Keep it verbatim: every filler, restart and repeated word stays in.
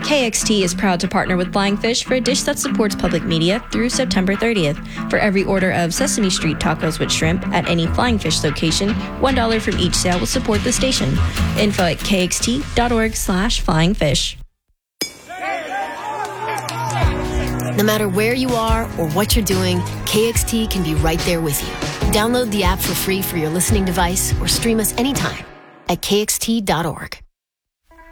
K X T is proud to partner with Flying Fish for a dish that supports public media through September thirtieth. For every order of Sesame Street tacos with shrimp at any Flying Fish location, one dollar from each sale will support the station. Info at kxt.org slash flying fish. No matter where you are or what you're doing, K X T can be right there with you. Download the app for free for your listening device or stream us anytime at k x t dot org.